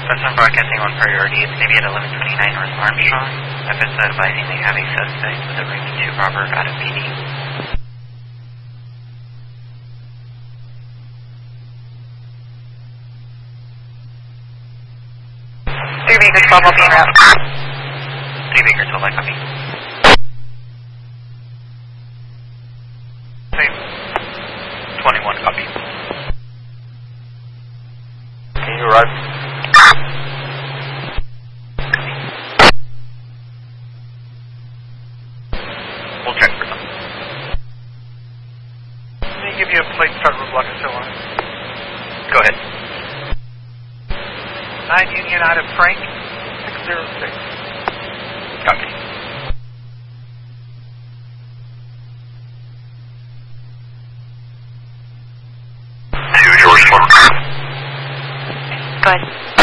Custom broadcasting on priority. It's going to be at 1129 North Armstrong. FS advising they have a suspect with a ring 2 robber out of PD. 3 Baker 12 will be en route. 3 Baker 12, I copy. Same. 21, copy. Can you arrive? We'll check for them. Let me give you a plate start roadblock and so on. Go ahead. 9 Union out of Frank, 606. Copy. Good.